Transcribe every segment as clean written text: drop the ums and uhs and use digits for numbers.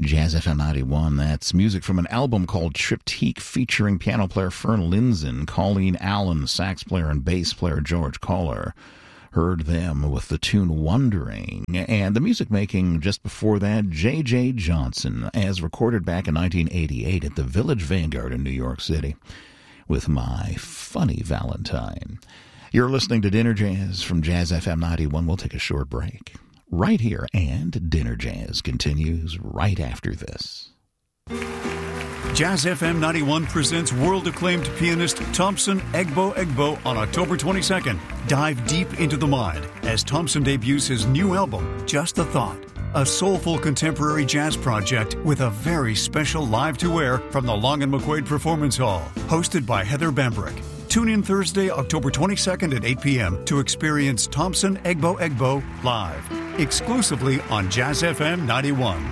Jazz FM 91, that's music from an album called Triptyque featuring piano player Fern Linzen, Colleen Allen, sax player and bass player George Kohler. Heard them with the tune Wondering. And the music making just before that, J.J. Johnson, as recorded back in 1988 at the Village Vanguard in New York City, with My Funny Valentine. You're listening to Dinner Jazz from Jazz FM 91. We'll take a short break right here, and Dinner Jazz continues right after this. Jazz FM 91 presents world-acclaimed pianist Thompson Egbo on October 22nd. Dive deep into the mind as Thompson debuts his new album, Just a Thought, a soulful contemporary jazz project with a very special live-to-air from the Long and McQuaid Performance Hall, hosted by Heather Bambrick. Tune in Thursday, October 22nd at 8 p.m. to experience Thompson Egbo live, exclusively on Jazz FM 91.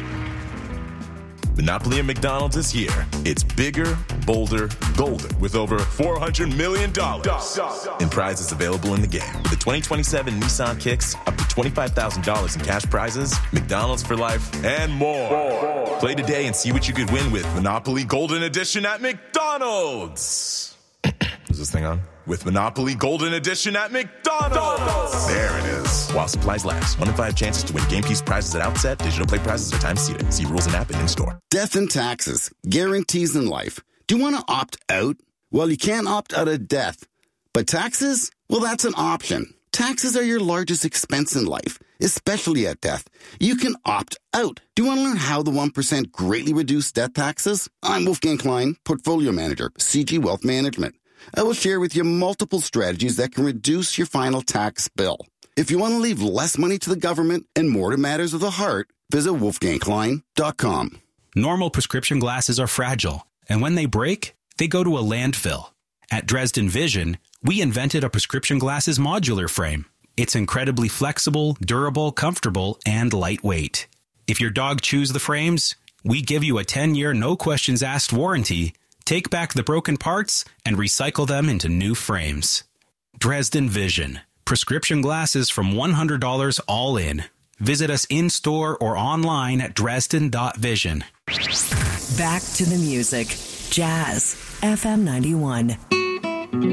Monopoly at McDonald's is here. It's bigger, bolder, golden, with over $400 million in prizes available in the game. With the 2027 Nissan Kicks, up to $25,000 in cash prizes, McDonald's for life, and more. Play today and see what you could win with Monopoly Golden Edition at McDonald's. Is this thing on? With Monopoly Golden Edition at McDonald's. There it is. While supplies last. 1 in 5 chances to win game piece prizes at outset. Digital play prizes are time seated. See rules and app and in-store. Death and taxes. Guarantees in life. Do you want to opt out? Well, you can't opt out of death. But taxes? Well, that's an option. Taxes are your largest expense in life, especially at death. You can opt out. Do you want to learn how the 1% greatly reduce death taxes? I'm Wolfgang Klein, Portfolio Manager, CG Wealth Management. I will share with you multiple strategies that can reduce your final tax bill. If you want to leave less money to the government and more to matters of the heart, visit wolfgangklein.com. Normal prescription glasses are fragile, and when they break, they go to a landfill. At Dresden Vision, we invented a prescription glasses modular frame. It's incredibly flexible, durable, comfortable, and lightweight. If your dog chews the frames, we give you a 10-year no-questions-asked warranty. Take back the broken parts and recycle them into new frames. Dresden Vision. Prescription glasses from $100 all in. Visit us in-store or online at dresden.vision. Back to the music. Jazz FM 91.